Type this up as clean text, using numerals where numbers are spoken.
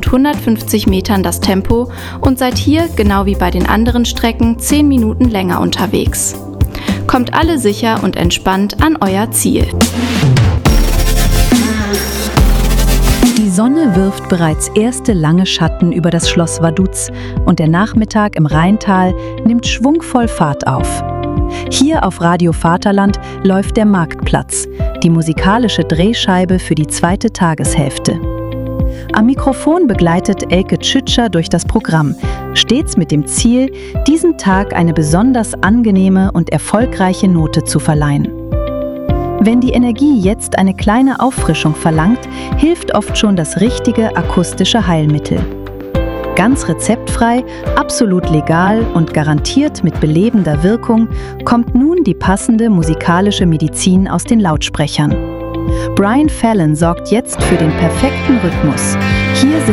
150 Metern das Tempo und seid hier, genau wie bei den anderen Strecken, 10 Minuten länger unterwegs. Kommt alle sicher und entspannt an euer Ziel. Die Sonne wirft bereits erste lange Schatten über das Schloss Vaduz und der Nachmittag im Rheintal nimmt schwungvoll Fahrt auf. Hier auf Radio Vaterland läuft der Marktplatz, die musikalische Drehscheibe für die zweite Tageshälfte. Am Mikrofon begleitet Elke Tschütscher durch das Programm, stets mit dem Ziel, diesen Tag eine besonders angenehme und erfolgreiche Note zu verleihen. Wenn die Energie jetzt eine kleine Auffrischung verlangt, hilft oft schon das richtige akustische Heilmittel. Ganz rezeptfrei, absolut legal und garantiert mit belebender Wirkung kommt nun die passende musikalische Medizin aus den Lautsprechern. Brian Fallon sorgt jetzt für den perfekten Rhythmus. Hier sind